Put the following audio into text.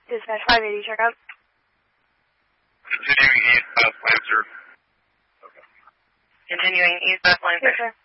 Dispatch 580, check out. Continuing east, south Lancer. Continuing east, south Lancer. Yes, sir.